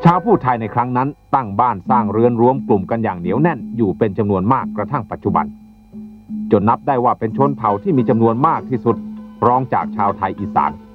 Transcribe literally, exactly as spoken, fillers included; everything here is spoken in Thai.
ชาวผู้ไทยในครั้งนั้นตั้งบ้านสร้างเรือนรวมกลุ่มกันอย่างเหนียวแน่นอยู่เป็นจำนวนมากกระทั่งปัจจุบันจนนับได้ว่าเป็นชนเผ่าที่มีจำนวนมากที่สุดรองจากชาวไทยอีสาน